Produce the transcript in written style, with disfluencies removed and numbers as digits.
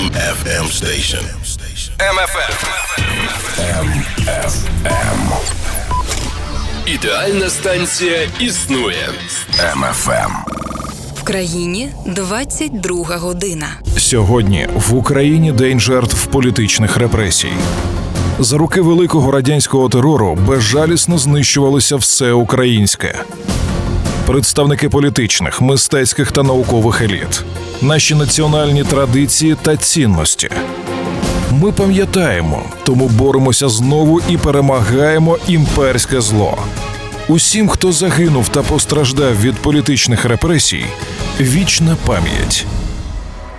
MFM station. MFM. Ідеальна станція існує. MFM. В країні 22 година. Сьогодні в Україні день жертв політичних репресій. За роки великого радянського терору безжалісно знищувалося все українське. Представники політичних, мистецьких та наукових еліт. Наші національні традиції та цінності. Ми пам'ятаємо, тому боремося знову і перемагаємо імперське зло. Усім, хто загинув та постраждав від політичних репресій, вічна пам'ять.